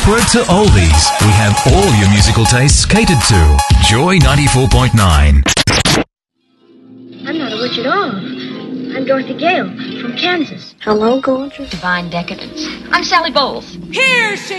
Backward to oldies, we have all your musical tastes catered to. Joy 94.9. I'm not a witch at all. I'm Dorothy Gale from Kansas. Hello, gorgeous. Divine decadence. I'm Sally Bowles. Here she